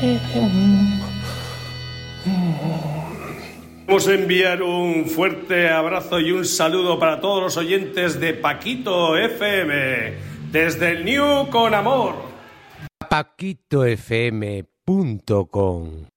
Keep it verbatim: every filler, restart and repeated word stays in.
Vamos a enviar un fuerte abrazo y un saludo para todos los oyentes de Paquito F M, desde el New con amor. paquito f m punto com